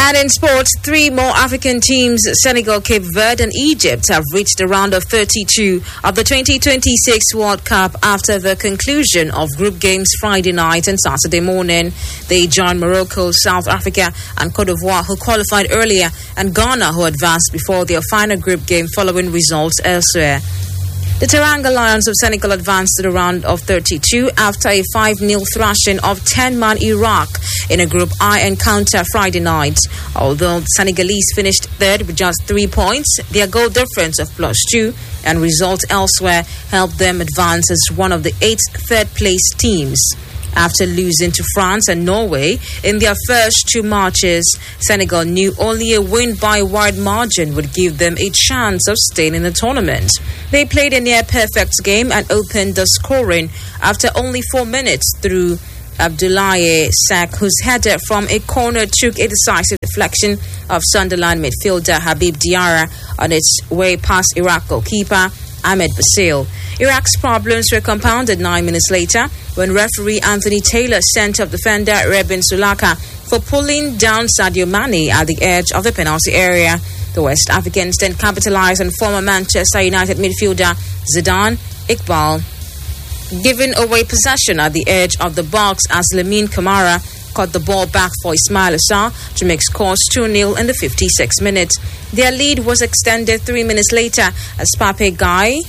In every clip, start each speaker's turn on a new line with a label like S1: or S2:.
S1: And in sports, 3 more African teams, Senegal, Cape Verde and Egypt, have reached the round of 32 of the 2026 World Cup after the conclusion of group games Friday night and Saturday morning. They joined Morocco, South Africa and Cote d'Ivoire, who qualified earlier, and Ghana, who advanced before their final group game following results elsewhere. The Teranga Lions of Senegal advanced to the round of 32 after a 5-0 thrashing of 10-man Iraq in a Group I encounter Friday night. Although the Senegalese finished third with just 3 points, their goal difference of +2 and results elsewhere helped them advance as one of the 8 third-place teams. After losing to France and Norway in their first 2 matches, Senegal knew only a win by a wide margin would give them a chance of staying in the tournament. They played a near-perfect game and opened the scoring after only 4 minutes through Abdoulaye Seck, whose header from a corner took a decisive deflection of Sunderland midfielder Habib Diarra on its way past Iraq goalkeeper Ahmed Basil. Iraq's problems were compounded 9 minutes later when referee Anthony Taylor sent off defender Rebin Sulaka for pulling down Sadio Mane at the edge of the penalty area. The West Africans then capitalized on former Manchester United midfielder Zidane Iqbal, giving away possession at the edge of the box as Lamine Camara caught the ball back for Ismail Assar to make scores 2-0 in the 56th minute. Their lead was extended 3 minutes later as Pape Gueye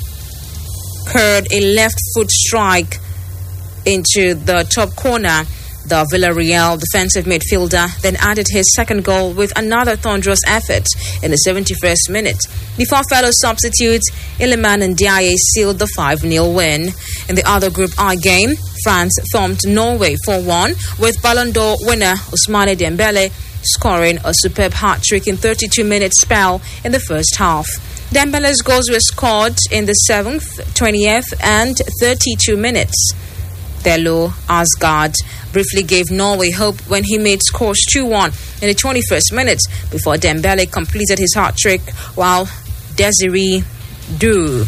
S1: curled a left foot strike into the top corner. The Villarreal defensive midfielder then added his second goal with another thunderous effort in the 71st minute. Before fellow substitutes Iliman and Ndiaye sealed the 5-0 win. In the other Group I game, France thumped Norway 4-1 with Ballon d'Or winner Ousmane Dembele scoring a superb hat-trick in 32-minute spell in the first half. Dembele's goals were scored in the 7th, 20th and 32 minutes. Thelo Asgard briefly gave Norway hope when he made scores 2-1 in the 21st minute before Dembele completed his hat-trick, while Desiree Dou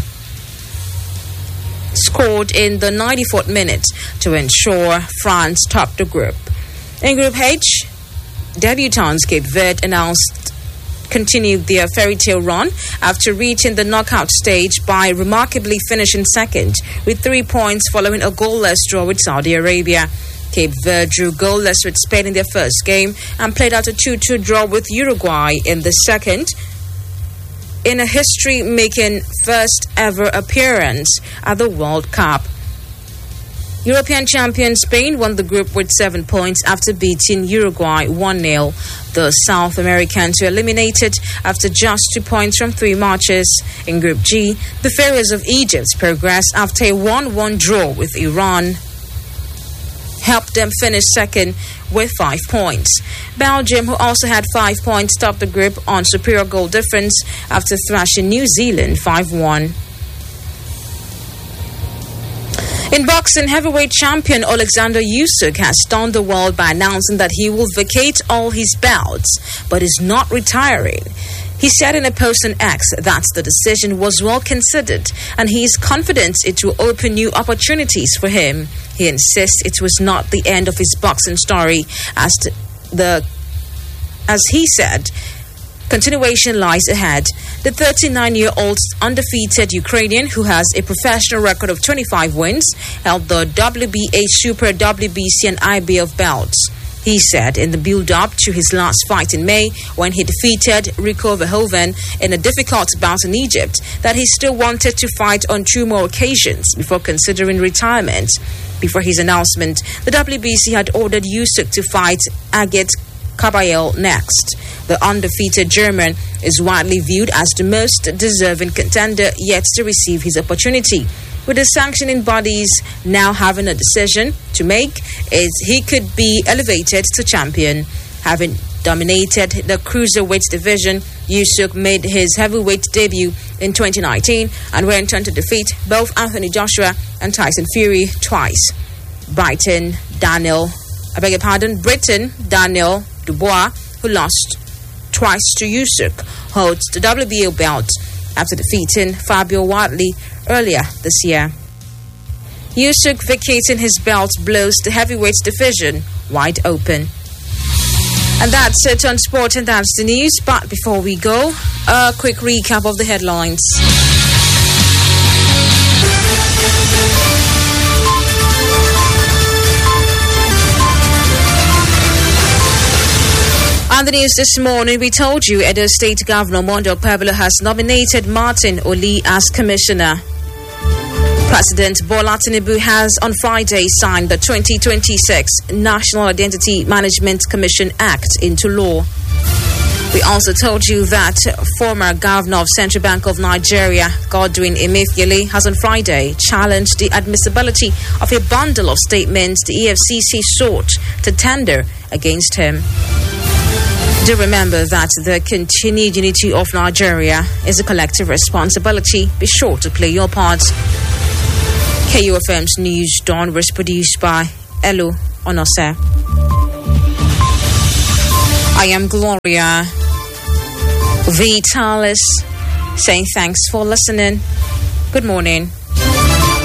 S1: scored in the 94th minute to ensure France topped the group. In Group H, debutants Cape Verde continued their fairy tale run after reaching the knockout stage by remarkably finishing second with 3 points following a goalless draw with Saudi Arabia. Cape Verde drew goalless with Spain in their first game and played out a 2-2 draw with Uruguay in the second, in a history-making first ever appearance at the World Cup. European champion Spain won the group with 7 points after beating Uruguay 1-0. The South Americans were eliminated after just 2 points from 3 matches. In Group G, the Pharaohs of Egypt's progress after a 1-1 draw with Iran helped them finish second with 5 points. Belgium, who also had 5 points, topped the group on superior goal difference after thrashing New Zealand 5-1. In boxing, heavyweight champion Alexander Usyk has stunned the world by announcing that he will vacate all his bouts, but is not retiring. He said in a post on X that the decision was well considered and he is confident it will open new opportunities for him. He insists it was not the end of his boxing story, as he said, continuation lies ahead. The 39-year-old undefeated Ukrainian, who has a professional record of 25 wins, held the WBA, Super WBC and IBF belts. He said in the build-up to his last fight in May, when he defeated Rico Verhoeven in a difficult bout in Egypt, that he still wanted to fight on 2 more occasions before considering retirement. Before his announcement, the WBC had ordered Usyk to fight Agit Kabayel next. The undefeated German is widely viewed as the most deserving contender yet to receive his opportunity. With the sanctioning bodies now having a decision to make, he could be elevated to champion. Having dominated the cruiserweight division, Usyk made his heavyweight debut in 2019 and went on to defeat both Anthony Joshua and Tyson Fury twice. Britain Daniel Dubois, who lost twice to Usyk, holds the WBO belt after defeating Fabio Wardley earlier this year. Usyk vacating his belt blows the heavyweight division wide open. And that's it on sport, and that's the news. But before we go, a quick recap of the headlines. On the news this morning, we told you Edo State Governor Mondo Pablo has nominated Martin Oli as commissioner. President Bola Tinubu has on Friday signed the 2026 National Identity Management Commission Act into law. We also told you that former governor of Central Bank of Nigeria, Godwin Emefiele, has on Friday challenged the admissibility of a bundle of statements the EFCC sought to tender against him. Do remember that the continued unity of Nigeria is a collective responsibility. Be sure to play your part. KUFM's News Dawn was produced by Elu Onose. I am Gloria Vitalis, saying thanks for listening. Good morning.